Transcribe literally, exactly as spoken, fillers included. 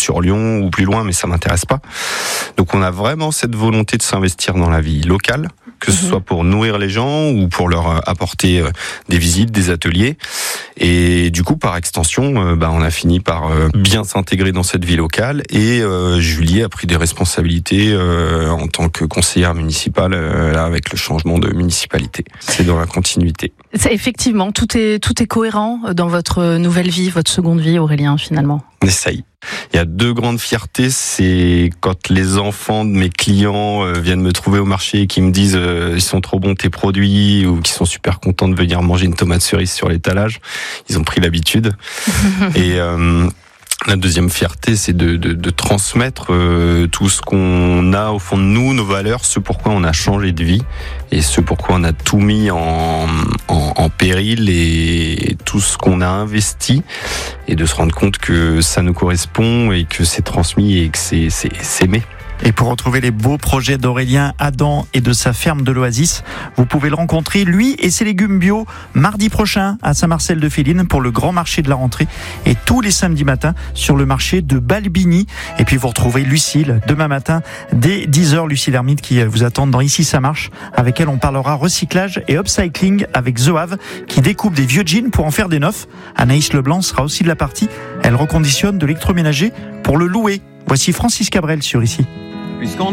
sur Lyon ou plus loin, mais ça m'intéresse pas. Donc on a vraiment cette volonté de s'investir dans la vie locale, que ce soit pour nourrir les gens ou pour leur apporter des visites, des ateliers. Et du coup, par extension, euh, bah, on a fini par euh, bien s'intégrer dans cette vie locale. Et euh, Julie a pris des responsabilités euh, en tant que conseillère municipale euh, là, avec le changement de municipalité. C'est dans la continuité. C'est, effectivement, tout est, tout est cohérent dans votre nouvelle vie, votre seconde vie, Aurélien, finalement. On essaye. Il y a deux grandes fiertés, c'est quand les enfants de mes clients euh, viennent me trouver au marché et qui me disent euh, ils sont trop bons tes produits, ou qui sont super contents de venir manger une tomate cerise sur l'étalage. Ils ont pris l'habitude. Et euh, la deuxième fierté, c'est de, de, de transmettre euh, tout ce qu'on a au fond de nous, nos valeurs, ce pourquoi on a changé de vie et ce pourquoi on a tout mis en, en, en péril et tout ce qu'on a investi, et de se rendre compte que ça nous correspond et que c'est transmis et que c'est, c'est, c'est aimé. Et pour retrouver les beaux projets d'Aurélien Adam et de sa ferme de l'Oasis, vous pouvez le rencontrer, lui et ses légumes bio, mardi prochain à Saint-Marcel-de-Féline pour le grand marché de la rentrée, et tous les samedis matins sur le marché de Balbini. Et puis vous retrouvez Lucille demain matin dès dix heures, Lucille Hermite qui vous attend dans Ici ça marche, avec elle on parlera recyclage et upcycling avec Zoave qui découpe des vieux jeans pour en faire des neufs. Anaïs Leblanc sera aussi de la partie, elle reconditionne de l'électroménager pour le louer. Voici Francis Cabrel sur Ici. Puisqu'on